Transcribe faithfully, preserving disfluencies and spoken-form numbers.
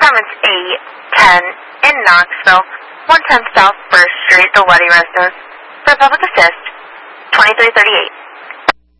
Apartments eight ten in Knoxville, one ten South First Street, the Letty Residence. For public assist, twenty-three thirty-eight.